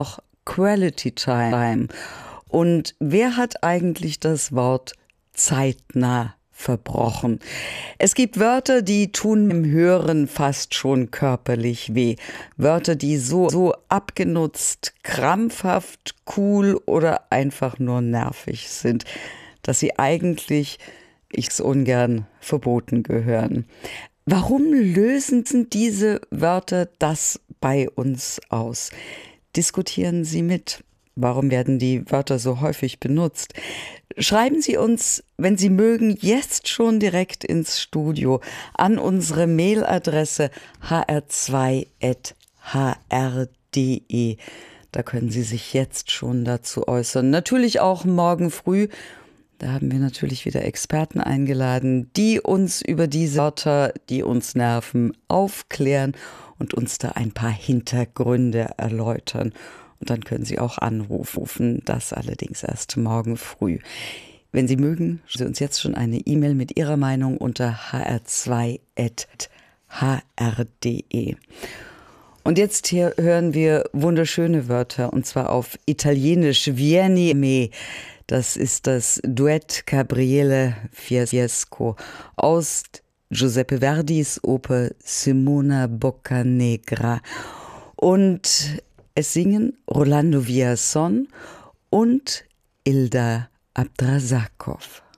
auch Quality Time. Und wer hat eigentlich das Wort zeitnah verbrochen? Es gibt Wörter, die tun im Hören fast schon körperlich weh. Wörter, die so abgenutzt, krampfhaft, cool oder einfach nur nervig sind, dass sie eigentlich, ich's ungern, verboten gehören. Warum lösen diese Wörter das bei uns aus? Diskutieren Sie mit. Warum werden die Wörter so häufig benutzt? Schreiben Sie uns, wenn Sie mögen, jetzt schon direkt ins Studio an unsere Mailadresse hr2@hr.de. Da können Sie sich jetzt schon dazu äußern. Natürlich auch morgen früh. Da haben wir natürlich wieder Experten eingeladen, die uns über diese Wörter, die uns nerven, aufklären und uns da ein paar Hintergründe erläutern. Und dann können Sie auch anrufen, das allerdings erst morgen früh. Wenn Sie mögen, schreiben Sie uns jetzt schon eine E-Mail mit Ihrer Meinung unter hr2@hr.de. Und jetzt hier hören wir wunderschöne Wörter, und zwar auf Italienisch. Vieni me. Das ist das Duett Gabriele Fiesco aus Giuseppe Verdis Oper Simona Boccanegra. Und es singen Rolando Villazón und Ilda Abdrasakov.